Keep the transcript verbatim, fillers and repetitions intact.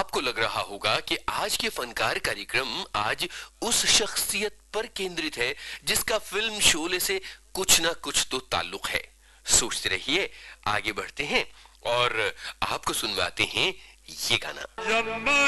आपको लग रहा होगा कि आज के फनकार कार्यक्रम आज उस शख्सियत पर केंद्रित है जिसका फिल्म शोले से कुछ ना कुछ तो ताल्लुक है। सोचते रहिए, आगे बढ़ते हैं और आपको सुनवाते हैं ये गाना।